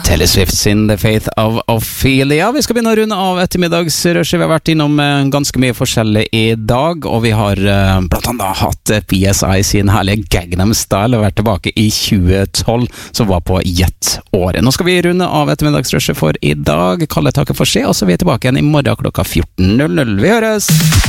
Taylor Swift sin The Faith of Ophelia. Vi skal begynne å runde av ettermiddagsrushet. Vi har vært innom ganske mye forskjellig i dag, og vi har blant annet hatt PSI sin herlige Gangnam Style, og vært tilbake i 2012, som var på Jet-året. Nå skal vi runde av ettermiddagsrushet for i dag. Kalle takker for seg, og så er vi tilbake igjen i morgen klokka 14.00. Vi høres!